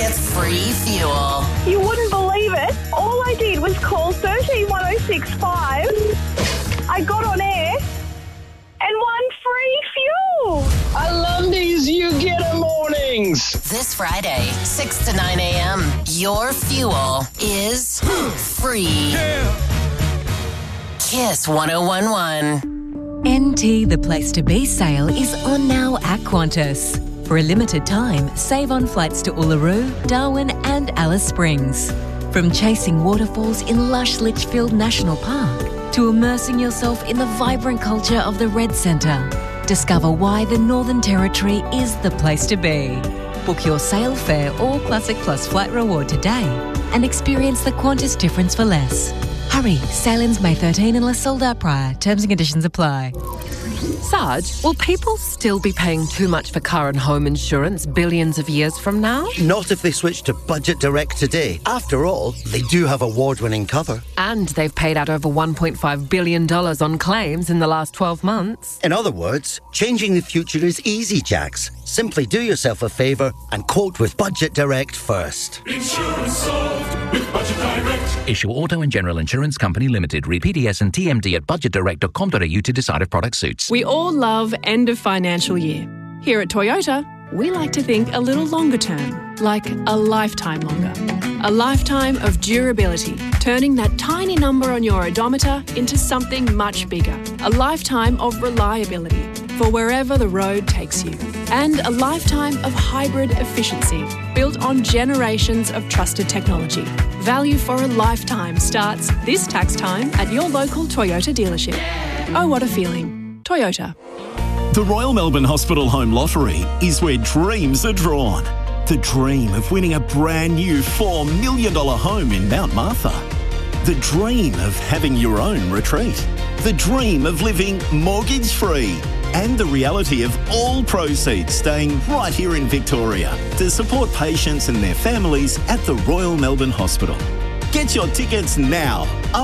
gets free fuel. You wouldn't believe it. All I did was call 131065. I got on air and won free fuel. I love these You Get 'em mornings. This Friday, 6 to 9 a.m., your fuel is free. Kiss 1011. NT The Place to Be sale is on now at Qantas. For a limited time, save on flights to Uluru, Darwin and Alice Springs. From chasing waterfalls in lush Litchfield National Park to immersing yourself in the vibrant culture of the Red Centre. Discover why the Northern Territory is the place to be. Book your sail fare or Classic Plus flight reward today and experience the Qantas difference for less. Hurry, sail-ins May 13 unless sold out prior. Terms and conditions apply. Sarge, will people still be paying too much for car and home insurance billions of years from now? Not if they switch to Budget Direct today. After all, they do have award-winning cover. And they've paid out over $1.5 billion on claims in the last 12 months. In other words, changing the future is easy, Jax. Simply do yourself a favour and quote with Budget Direct first. Insurance solved with Budget Direct. Issue Auto and General Insurance Company Limited. Read PDS and TMD at budgetdirect.com.au to decide if product suits. We all love end of financial year. Here at Toyota, we like to think a little longer term, like a lifetime longer. A lifetime of durability, turning that tiny number on your odometer into something much bigger. A lifetime of reliability for wherever the road takes you. And a lifetime of hybrid efficiency, built on generations of trusted technology. Value for a lifetime starts this tax time at your local Toyota dealership. Oh, what a feeling. Toyota. The Royal Melbourne Hospital Home Lottery is where dreams are drawn. The dream of winning a brand new $4 million home in Mount Martha. The dream of having your own retreat. The dream of living mortgage-free. And the reality of all proceeds staying right here in Victoria to support patients and their families at the Royal Melbourne Hospital. Get your tickets now.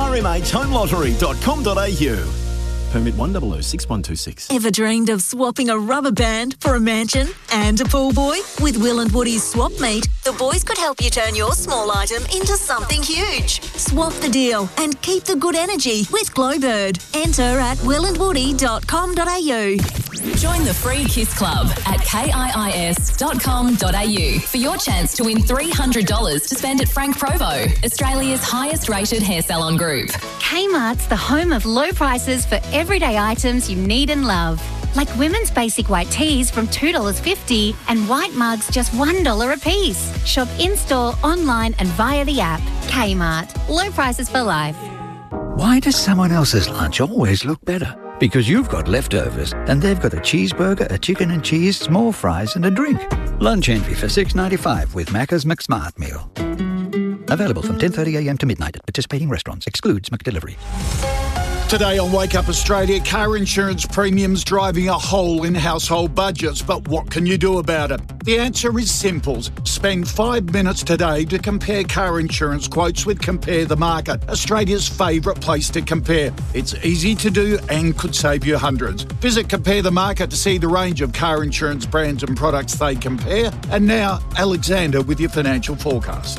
rmhhomelottery.com.au. Permit 1006126. Ever dreamed of swapping a rubber band for a mansion and a pool boy? With Will and Woody's Swap Meet, the boys could help you turn your small item into something huge. Swap the deal and keep the good energy with Glowbird. Enter at willandwoody.com.au. Join the free Kiss Club at kiis.com.au for your chance to win $300 to spend at Frank Provo, Australia's highest rated hair salon group. Kmart's the home of low prices for everyday items you need and love. Like women's basic white tees from $2.50 and white mugs just $1 a piece. Shop in-store, online and via the app. Kmart. Low prices for life. Why does someone else's lunch always look better? Because you've got leftovers and they've got a cheeseburger, a chicken and cheese, small fries and a drink. Lunch envy for $6.95 with Macca's McSmart meal. Available from 10:30am to midnight at participating restaurants. Excludes McDelivery. Today on Wake Up Australia, car insurance premiums driving a hole in household budgets. But what can you do about it? The answer is simple. Spend 5 minutes today to compare car insurance quotes with Compare the Market, Australia's favourite place to compare. It's easy to do and could save you hundreds. Visit Compare the Market to see the range of car insurance brands and products they compare. And now, Alexander with your financial forecast.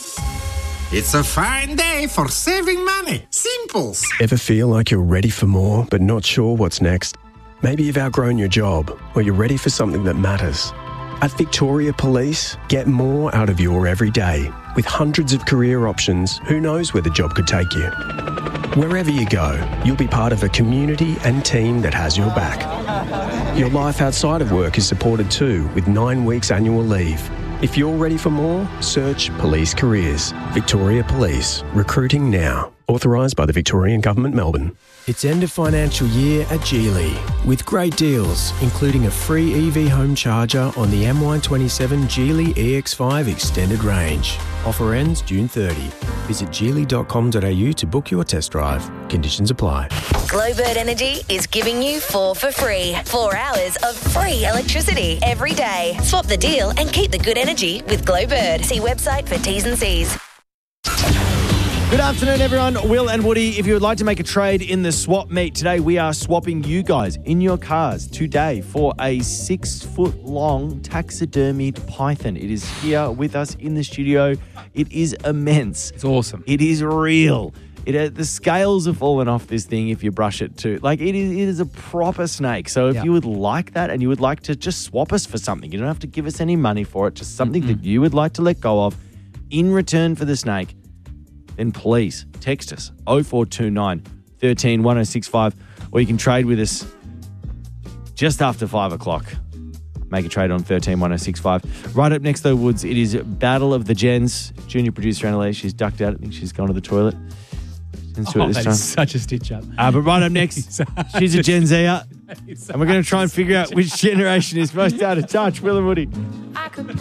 It's a fine day for saving money. Simples. Ever feel like you're ready for more but not sure what's next? Maybe you've outgrown your job or you're ready for something that matters. At Victoria Police, get more out of your everyday. With hundreds of career options, who knows where the job could take you? Wherever you go, you'll be part of a community and team that has your back. Your life outside of work is supported too, with 9 weeks annual leave. If you're ready for more, search Police Careers. Victoria Police. Recruiting now. Authorised by the Victorian Government, Melbourne. It's end of financial year at Geely, with great deals, including a free EV home charger on the MY27 Geely EX5 Extended Range. Offer ends June 30. Visit geely.com.au to book your test drive. Conditions apply. Glowbird Energy is giving you 4 for free. 4 hours of free electricity every day. Swap the deal and keep the good energy with Glowbird. See website for T's and C's. Good afternoon, everyone. Will and Woody, if you would like to make a trade in the swap meet today, we are swapping you guys in your cars today for a 6-foot-long taxidermied python. It is here with us in the studio. It is immense. It's awesome. It is real. The scales have fallen off this thing if you brush it too. Like, it is a proper snake. So if you would like that and you would like to just swap us for something, you don't have to give us any money for it, just something that you would like to let go of in return for the snake, then please text us 0429 13 1065, or you can trade with us just after 5 o'clock. Make a trade on 13 1065. Right up next, though, Woods, it is Battle of the Gens. Junior producer Annalise, she's ducked out. I think she's gone to the toilet. Into it this that time. is such a stitch up. But right up next, she's a Gen Zer, and we're going to try and figure out which generation is most out of touch. Will and Woody.